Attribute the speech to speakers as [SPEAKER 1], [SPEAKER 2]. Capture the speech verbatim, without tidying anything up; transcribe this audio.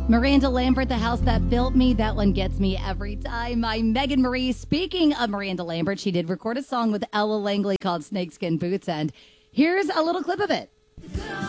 [SPEAKER 1] Miranda Lambert, The House That Built Me. That one gets me every time. I'm Megan Marie. Speaking of Miranda Lambert, she did record a song with Ella Langley called Snakeskin Boots, and here's a little clip of it.